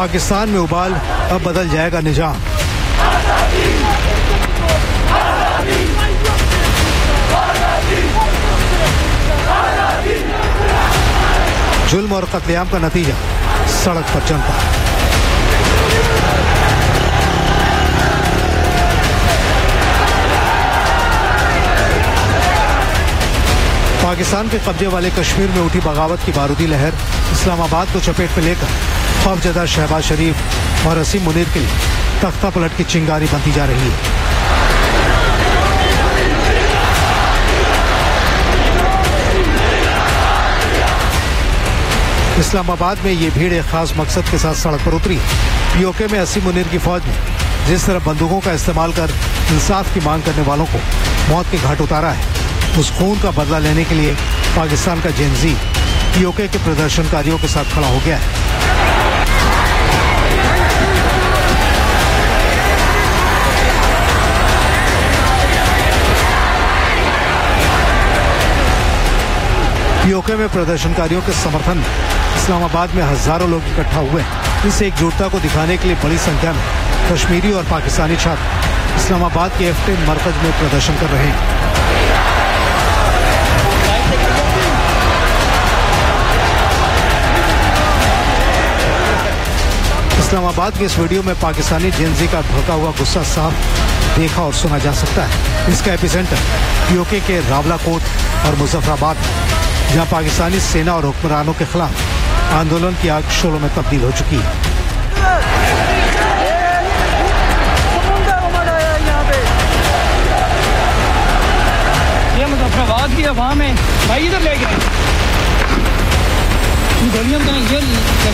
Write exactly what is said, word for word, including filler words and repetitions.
पाकिस्तान में उबाल, अब बदल जाएगा निजाम। जुल्म और कत्लेआम का नतीजा, सड़क पर जनता। पाकिस्तान के कब्जे वाले कश्मीर में उठी बगावत की बारूदी लहर इस्लामाबाद को चपेट में लेकर खौफजदा शहबाज शरीफ और असीम मुनीर के लिए तख्ता पलट की चिंगारी बनती जा रही है। इस्लामाबाद में ये भीड़ एक खास मकसद के साथ सड़क पर उतरी। पीओके में असीम मुनीर की फौज ने जिस तरह बंदूकों का इस्तेमाल कर इंसाफ की मांग करने वालों को मौत के घाट उतारा है, उस खून का बदला लेने के लिए पाकिस्तान का जेनजी पीओके के प्रदर्शनकारियों के साथ खड़ा हो गया है। पीओके में प्रदर्शनकारियों के समर्थन में इस्लामाबाद में हजारों लोग इकट्ठा हुए हैं। इस एकजुटता को दिखाने के लिए बड़ी संख्या में कश्मीरी और पाकिस्तानी छात्र इस्लामाबाद के एफ टेन मरकज में प्रदर्शन कर रहे हैं। इस्लामाबाद के इस वीडियो में पाकिस्तानी जेनजी का भड़का हुआ गुस्सा साफ देखा और सुना जा सकता है। इसका एपिसेंटर पीओके के रावलाकोट और मुजफ्फराबाद, जहां पाकिस्तानी सेना और हुक्मरानों के खिलाफ आंदोलन की आग शोलों में तब्दील हो चुकी है। ये मुजफ्फराबाद की अवाम है भाई, इधर ले गए गोलियों का ये